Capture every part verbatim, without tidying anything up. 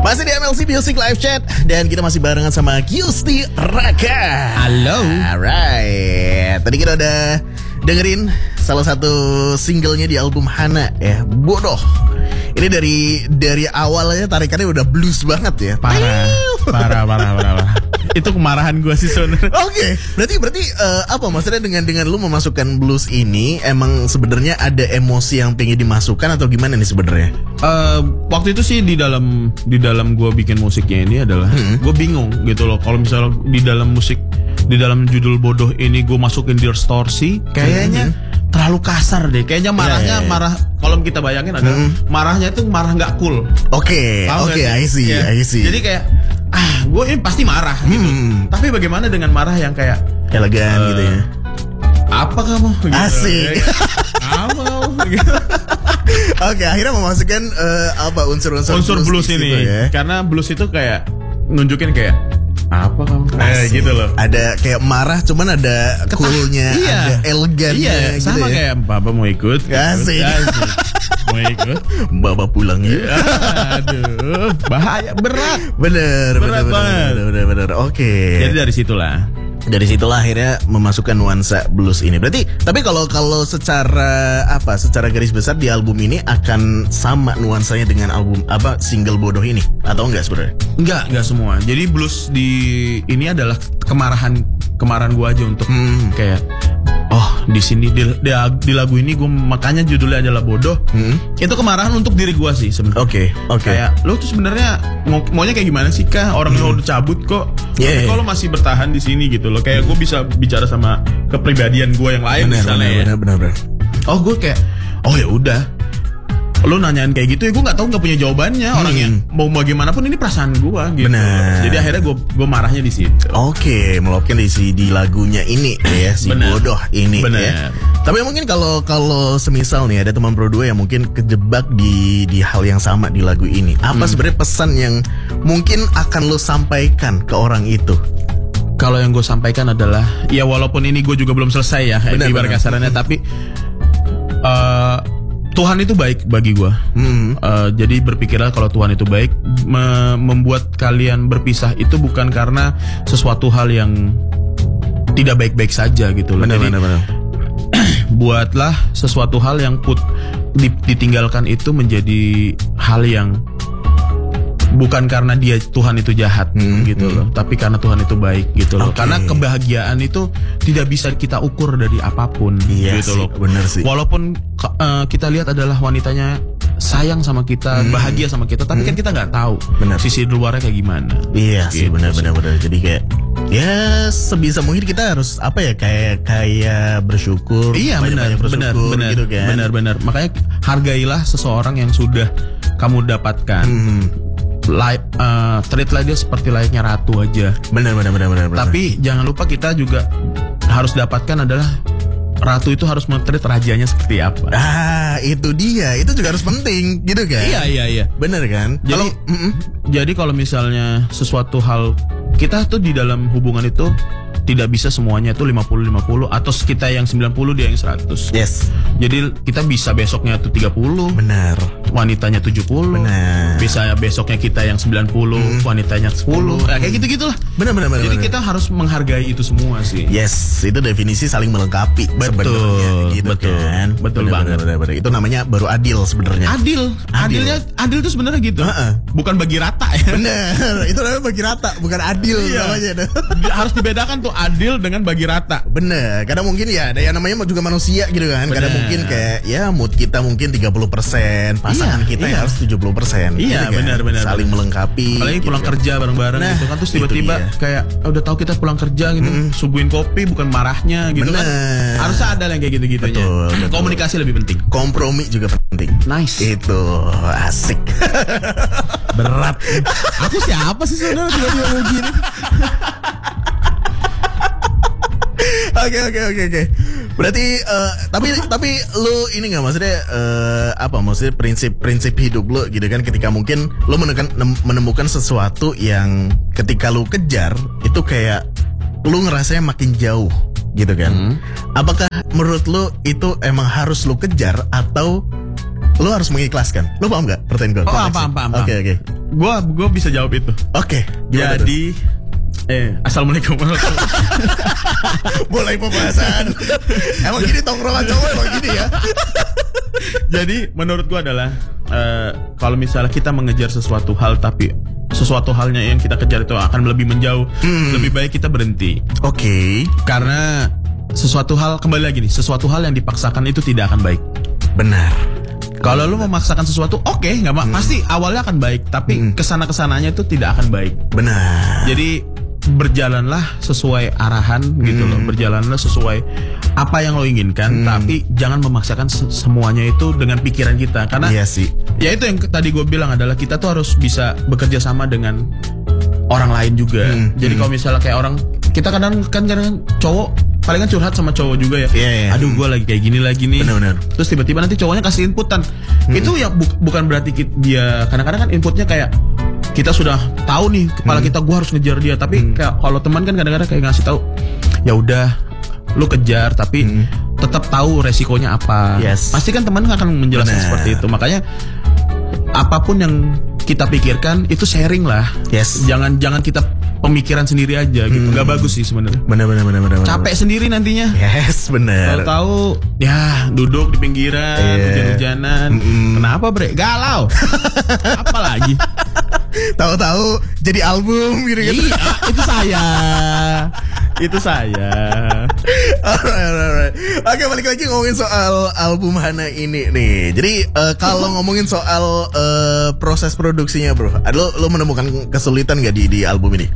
Masih di M L C Music Live Chat dan kita masih barengan sama Gusti Raka. Halo. Alright. Tadi kita udah dengerin salah satu singlenya di album Hana ya, Bodoh. Ini dari dari awalnya tarikannya udah blues banget ya. Parah, parah, parah, parah, parah. Itu kemarahan gue sih sebenarnya. Oke, okay. berarti berarti uh, apa maksudnya dengan dengan lu memasukkan blues ini emang sebenarnya ada emosi yang pengen dimasukkan atau gimana nih sebenarnya? Uh, waktu itu sih di dalam di dalam gue bikin musiknya ini adalah hmm. gue bingung gitu loh. Kalau misalnya di dalam musik di dalam judul Bodoh ini gue masukin distorsi, kayaknya hmm. terlalu kasar deh. Kayaknya marahnya yeah, yeah, yeah. marah. Kalau kita bayangin adalah hmm. marahnya itu marah nggak cool. Oke, okay, oke, okay, I see, yeah. I see. Jadi kayak ah, gue ini pasti marah gitu. Hmm. Tapi bagaimana dengan marah yang kayak elegan uh, gitu ya? Apa kamu? Gitu. Asik. Apa kamu? Gitu. Oke, akhirnya memasukkan uh, apa unsur-unsur unsur blues, blues ini ya? Karena blues itu kayak nunjukin kayak apa kamu? Kayak gitu loh. Ada kayak marah, cuman ada coolnya, iya. ada elegannya. Iya, gitu sama ya? kayak Bapak mau ikut. Asik. Mau ikut? Bapak pulang ya. Aduh, bahaya, berat. Bener, berat bener, banget. Bener, bener, bener. Oke. Okay. Jadi dari situlah. Dari situlah akhirnya memasukkan nuansa blues ini. Berarti, tapi kalau kalau secara apa, secara garis besar di album ini akan sama nuansanya dengan album apa single Bodoh ini atau enggak sebenarnya? Enggak, enggak semua. Jadi blues di ini adalah kemarahan kemarahan gue aja untuk hmm. kayak oh di sini di, di, di lagu ini gue makanya judulnya adalah Bodoh. Hmm. Itu kemarahan untuk diri gue sih sebenarnya. Oke, okay, oke. Okay. Kayak lo tuh sebenarnya mau, maunya kayak gimana sih kah? Orang hmm. udah cabut kok. Yeah, tapi kalau masih bertahan di sini gitu loh. Kayak gue bisa bicara sama kepribadian gue yang lain bener, misalnya. Bener, ya. bener, bener. Oh gue kayak oh ya udah. Lo nanyain kayak gitu ya gue nggak tahu nggak punya jawabannya hmm. orangnya mau bagaimanapun ini perasaan gue gitu. Bener. Jadi akhirnya gue gue marahnya di situ. Oke, meluapkan di si di lagunya ini ya si Bener. Bodoh ini Bener. Ya. Tapi mungkin kalau kalau semisal nih ada teman pro dua yang mungkin kejebak di di hal yang sama di lagu ini, apa hmm. sebenarnya pesan yang mungkin akan lo sampaikan ke orang itu? Kalau yang gue sampaikan adalah ya walaupun ini gue juga belum selesai ya ibarat kasarannya, tapi uh, Tuhan itu baik bagi gue. Hmm. Uh, jadi berpikirlah kalau Tuhan itu baik, me- membuat kalian berpisah itu bukan karena sesuatu hal yang tidak baik-baik saja gitu loh. Benar, jadi benar, benar. buatlah sesuatu hal yang put ditinggalkan itu menjadi hal yang bukan karena dia Tuhan itu jahat hmm, gitu hmm. loh, tapi karena Tuhan itu baik gitu loh. Okay. Karena kebahagiaan itu tidak bisa kita ukur dari apapun iya gitu sih, loh. Bener sih. Walaupun uh, kita lihat adalah wanitanya sayang sama kita, hmm. bahagia sama kita, tapi hmm. kan kita nggak tahu bener. Sisi luarnya kayak gimana. Iya gitu sih, benar-benar benar. Jadi kayak ya sebisa mungkin kita harus apa ya kayak kayak bersyukur. Iya benar, benar, benar, gitu kan. Benar, benar. Makanya hargailah seseorang yang sudah kamu dapatkan. Hmm. Like, uh, treatlah dia seperti layaknya ratu aja. Benar, benar, benar, benar. Tapi jangan lupa kita juga harus dapatkan adalah ratu itu harus men-treat rajanya seperti apa. Ah, itu dia. Itu juga harus penting, gitu kan? Iya, iya, iya. Benar kan? Jadi, kalau, jadi kalau misalnya sesuatu hal kita tuh di dalam hubungan itu tidak bisa semuanya itu lima puluh lima puluh atau kita yang sembilan puluh dia yang seratus. Yes. Jadi kita bisa besoknya tuh tiga puluh. Benar. Wanitanya tujuh puluh. Benar. Bisa besoknya kita yang sembilan puluh, hmm. wanitanya sepuluh. Nah, kayak gitu-gitulah. Benar, benar, benar. Jadi benar. kita harus menghargai itu semua sih. Yes, itu definisi saling melengkapi. Betul, gitu betul, kan. Betul benar, banget. Benar, benar, benar. Itu namanya baru adil sebenarnya. Adil. adil. Adilnya adil itu sebenarnya gitu. Uh-uh. Bukan bagi rata ya. Benar. Itu namanya bagi rata, bukan adil iya. namanya. Harus dibedakan tuh adil dengan bagi rata. Bener, kadang mungkin ya ada yang namanya juga manusia gitu kan. Bener. Kadang mungkin kayak ya mood kita mungkin tiga puluh persen, pasangan iya, kita iya. harus tujuh puluh persen. Iya, gitu kan? benar benar. Saling bener. melengkapi. Apalagi pulang gitu kerja bareng-bareng nah, gitu kan, terus tiba-tiba kayak udah tahu kita pulang kerja gitu, mm. suguhin kopi bukan marahnya gitu bener. Kan. Harusnya ada yang kayak gitu-gitunya. Betul, betul. Komunikasi lebih penting. Kompromi juga penting. Nice. Itu asik. Berat. Aku siapa sih saudara tiba-tiba mau gini? Oke oke oke oke. Berarti uh, tapi tapi lu ini nggak maksudnya uh, apa maksudnya prinsip-prinsip hidup lu gitu kan ketika mungkin lu menemukan menemukan sesuatu yang ketika lu kejar itu kayak lu ngerasanya makin jauh gitu kan. Hmm. Apakah menurut lu itu emang harus lu kejar atau lo harus mengikhlaskan. Lo paham gak pertanyaan gue? Oh, paham, paham, paham. Oke, oke. Gue gue bisa jawab itu. Oke. Jadi, eh, assalamualaikum. Mulai pembahasan. Emang gini tongkrongan cowok emang gini ya. Jadi menurut gue adalah uh, kalau misalnya kita mengejar sesuatu hal tapi sesuatu halnya yang kita kejar itu akan lebih menjauh, hmm. lebih baik kita berhenti. Oke. Okay. Karena sesuatu hal, kembali lagi nih, sesuatu hal yang dipaksakan itu tidak akan baik. Benar. Kalau lu memaksakan sesuatu, oke, okay, nggak hmm. pasti awalnya akan baik, tapi hmm. kesana kesananya itu tidak akan baik. Benar. Jadi berjalanlah sesuai arahan hmm. gitu loh, berjalanlah sesuai apa yang lo inginkan, hmm. tapi jangan memaksakan semuanya itu dengan pikiran kita, karena iya sih. Ya itu yang tadi gue bilang adalah kita tuh harus bisa bekerja sama dengan orang lain juga. Hmm. Jadi hmm. kalau misalnya kayak orang, kita kadang kan kadang cowok paling kan curhat sama cowok juga ya. Yeah, yeah. Aduh gue lagi kayak gini lagi nih. Bener-bener. Terus tiba-tiba nanti cowoknya kasih inputan. Hmm. Itu ya bu- bukan berarti kita, dia kadang-kadang kan inputnya kayak kita sudah tahu nih kepala hmm. kita gue harus ngejar dia, tapi hmm. kayak kalau teman kan kadang-kadang kayak ngasih tahu, ya udah lu kejar tapi hmm. tetap tahu resikonya apa. Yes. Pasti kan teman akan menjelaskan Bener. seperti itu. Makanya apapun yang kita pikirkan itu sharing lah. Yes. Jangan jangan kita pemikiran sendiri aja gitu. Hmm. Gak bagus sih sebenarnya. Benar benar benar benar. Capek bener. sendiri nantinya. Yes, benar. Tahu-tahu ya duduk di pinggiran, yeah. hujan-hujanan. Mm-mm. Kenapa, Bre? Galau. Apa lagi? Tahu-tahu jadi album gitu kan. Iya, itu saya. Itu saya. Alright, alright. Oke, balik lagi ngomongin soal album Hana ini nih. Jadi uh, kalau ngomongin soal uh, proses produksinya, bro, lo lo menemukan kesulitan gak di di album ini?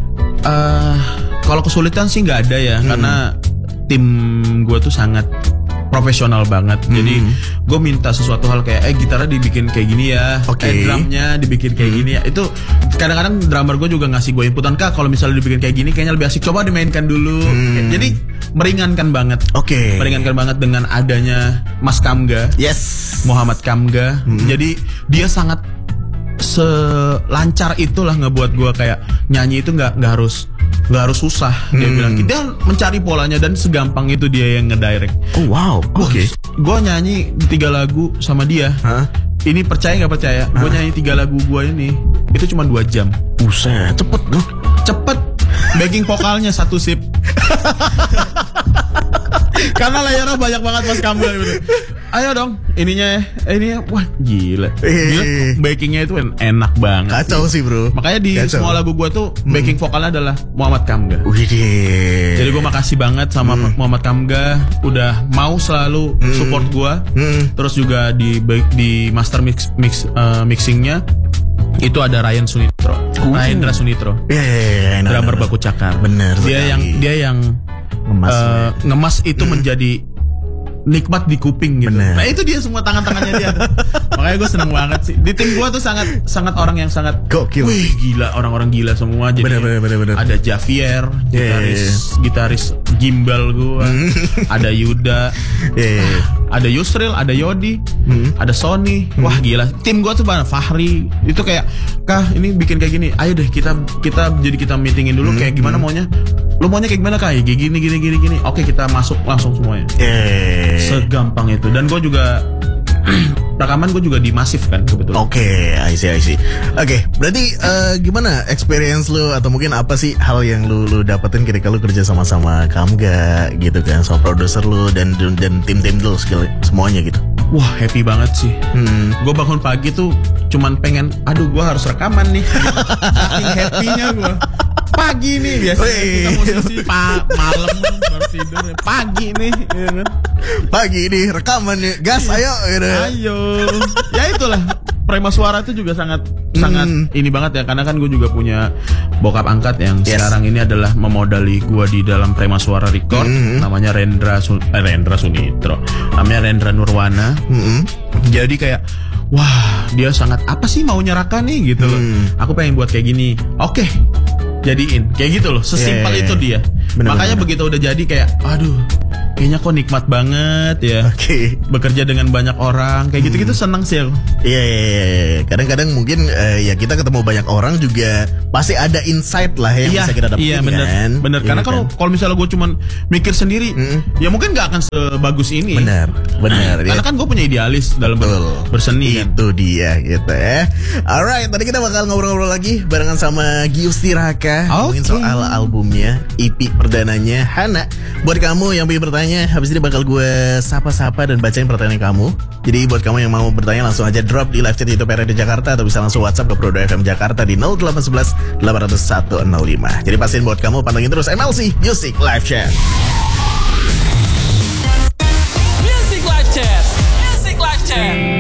Uh, kalau kesulitan sih nggak ada ya, hmm. karena tim gue tuh sangat profesional banget. Hmm. Jadi gue minta sesuatu hal kayak eh gitarnya dibikin kayak gini ya, okay. eh drumnya dibikin kayak hmm. gini ya. Itu kadang-kadang drummer gue juga ngasih gue inputan, Kak kalau misalnya dibikin kayak gini kayaknya lebih asik, coba dimainkan dulu. Hmm. Jadi meringankan banget. Oke. Okay. Meringankan banget dengan adanya Mas Kamga. Yes. Muhammad Kamga. Hmm. Jadi dia sangat selancar itulah ngebuat gue kayak nyanyi itu nggak nggak harus nggak harus susah. Dia hmm. bilang dia mencari polanya dan segampang itu dia yang ngedirect. Oh wow, oke. Okay. Gue nyanyi tiga lagu sama dia. Huh? Ini percaya nggak percaya? Gue nyanyi tiga lagu gue ini itu cuma dua jam. Buset, cepet dong. Cepet. Backing vokalnya satu sip. Karena layarnya banyak banget Mas Kamga gitu. Ayo dong, ininya, ininya, wah gila, gila, backingnya itu enak banget. Kacau sih bro. Makanya di Kacau. semua lagu gue tuh backing hmm. vokalnya adalah Muhammad Kamga. Widih. Jadi gue makasih banget sama hmm. Muhammad Kamga, udah mau selalu hmm. support gue. Hmm. Terus juga di di master mix mix uh, mixingnya itu ada Ryan Sunitro, uh. Ryan Sunitro, yeah, yeah, yeah, yeah, drummer Baku Cakar. Bener. Dia sekali. yang dia yang ngemas, uh, ngemas itu hmm. menjadi nikmat di kuping gitu. Bener. Nah itu dia semua tangan-tangannya dia. Makanya gue seneng banget sih. Di tim gue tuh sangat sangat orang yang sangat gokil. Wih gila, orang-orang gila semua. Jadi bener, bener, bener, bener. Ada Javier, gitaris yeah, yeah, yeah. gitaris gimbal gue. Ada Yuda, yeah, yeah. ada Yusril, ada Yodi, hmm. ada Sony. Hmm. Wah gila. Tim gue tuh banget. Fahri itu kayak, Kah ini bikin kayak gini. Ayo deh kita kita jadi kita meetingin dulu hmm. kayak gimana maunya. Lo maunya kayak gimana Kah? Kayak gini gini gini gini. Oke kita masuk langsung semuanya. Yeah. Segampang itu. Dan gue juga rekaman gue juga di Masif kan kebetulan. Oke, okay, I see, I see. Oke, okay, berarti uh, gimana experience lu atau mungkin apa sih hal yang lu lu dapetin ketika lu kerja sama-sama Kamga gitu kan, sama produser lu dan dan tim-tim lu skill semuanya gitu. Wah happy banget sih. Hmm. Gue bangun pagi tuh cuman pengen, aduh gue harus rekaman nih. Saking happy-nya gue. Pagi nih biasanya Wee. kita musisi pa- malam baru tidur. Pagi nih, ya kan? Pagi nih rekaman nih, gas ayo. Gitu. Ayo. Ya itulah. Prima Suara itu juga sangat hmm. sangat ini banget ya, karena kan gue juga punya bokap angkat yang yes. sekarang ini adalah memodali gue di dalam Prima Suara Record, hmm. namanya Rendra Sun- eh, Rendra Sunitro, namanya Rendra Nurwana. Hmm. Jadi kayak wah dia sangat apa sih mau nyerahkan nih gitu loh. Hmm. Aku pengen buat kayak gini. Oke. Okay. Jadiin kayak gitu loh, sesimpel yeah, yeah, yeah. itu dia. Bener, makanya bener. Begitu udah jadi kayak aduh kayaknya kok nikmat banget ya. Oke. Okay. Bekerja dengan banyak orang kayak gitu-gitu senang sih aku. Iya, iya, iya. Kadang-kadang mungkin uh, ya kita ketemu banyak orang juga pasti ada insight lah yang iya, bisa kita dapetin iya, bener, kan. Bener. Iya, karena kalau kan? kalau misalnya gue cuman mikir sendiri, mm. ya mungkin nggak akan sebagus ini. Bener, bener. Karena ya. kan gue punya idealis dalam ber- berseni. Itu kan? Dia gitu ya. Alright, tadi kita bakal ngobrol-ngobrol lagi barengan sama Gius Tiraka, ngomongin okay. soal albumnya, E P perdananya Hana. Buat kamu yang pengen bertanya, habis ini bakal gue sapa-sapa dan bacain pertanyaan kamu. Jadi buat kamu yang mau bertanya langsung aja drop di live chat YouTube R R D Jakarta atau bisa langsung WhatsApp ke Pro dua F M Jakarta di nol delapan satu satu delapan nol satu nol lima. Jadi pastiin buat kamu pantengin terus M L C Music Live Chat. Music Live Chat. Music Live Chat.